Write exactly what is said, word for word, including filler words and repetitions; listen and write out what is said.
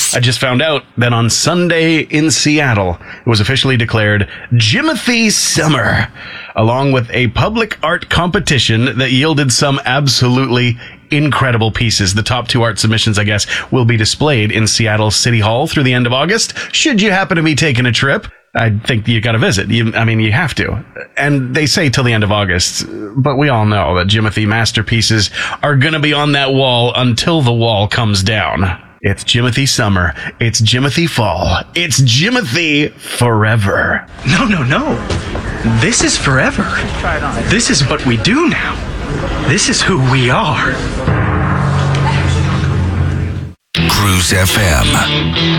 I just found out that on Sunday in Seattle, it was officially declared Jimothy Summer, along with a public art competition that yielded some absolutely incredible pieces. The top two art submissions, I guess, will be displayed in Seattle City Hall through the end of August. Should you happen to be taking a trip, I think you got to visit. You, I mean, you have to. And they say till the end of August, but we all know that Jimothy masterpieces are going to be on that wall until the wall comes down. It's Jimothy Summer. It's Jimothy Fall. It's Jimothy forever. No, no, no. This is forever. This is what we do now. This is who we are. Cruise F M.